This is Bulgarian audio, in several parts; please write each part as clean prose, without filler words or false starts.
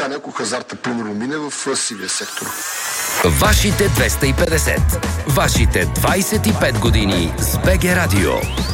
Така някой хазарта примерно мине в сивия сектор. Вашите 250. Вашите 25 години с БГ Радио.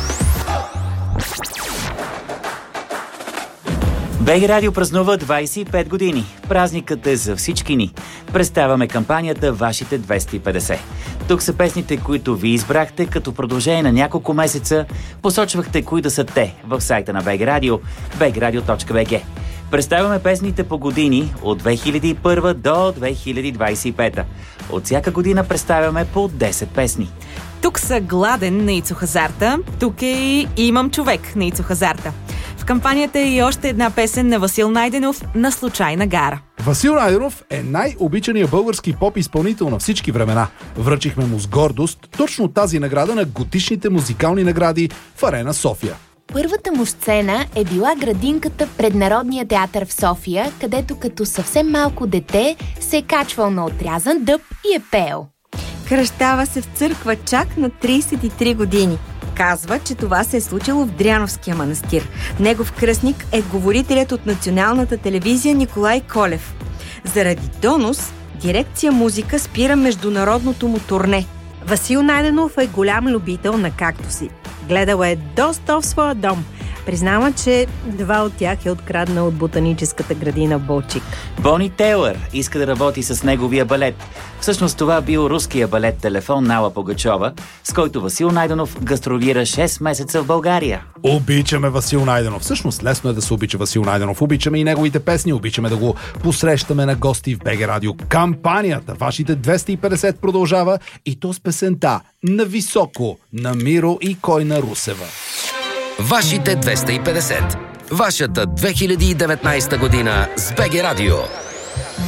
БГ Радио празнува 25 години. Празникът е за всички ни. Представяме кампанията Вашите 250. Тук са песните, които ви избрахте, като продължение на няколко месеца посочвахте кои да са те в сайта на БГ Радио, bgradio.bg. Представяме песните по години от 2001 до 2025. От всяка година представяме по 10 песни. Тук са Гладен на Ицо Хазарта, тук е и Имам човек на Ицо Хазарта. В кампанията е и още една песен на Васил Найденов на Случайна гара. Васил Найденов е най-обичаният български поп-изпълнител на всички времена. Връчихме му с гордост точно тази награда на годишните музикални награди в Арена София. Първата му сцена е била градинката пред Народния театър в София, където като съвсем малко дете се е качвал на отрязан дъб и е пеел. Кръщава се в църква чак на 33 години. Казва, че това се е случило в Дряновския манастир. Негов кръстник е говорителят от националната телевизия Николай Колев. Заради донос, дирекция музика спира международното му турне. Васил Найденов е голям любител на кактуси. Гледал е доста в своя дом. Признава, че 2 от тях е откраднал от ботаническата градина в Болчик. Бони Тейлър иска да работи с неговия балет. Всъщност това бил руския балет Телефон на Алла Пугачова, с който Васил Найденов гастролира 6 месеца в България. Обичаме Васил Найденов. Всъщност лесно е да се обича Васил Найденов. Обичаме и неговите песни, обичаме да го посрещаме на гости в БГ Радио. Кампанията Вашите 250 продължава и то с песента "На високо" на Миро и Койна Русева. Вашите 250. Вашата 2019 година с БГ Радио.